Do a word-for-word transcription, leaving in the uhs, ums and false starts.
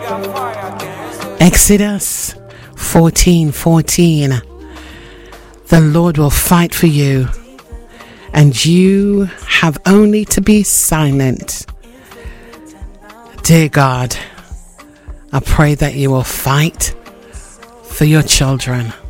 Exodus fourteen fourteen. The Lord will fight for you, and you have only to be silent. Dear God, I pray that you will fight for your children.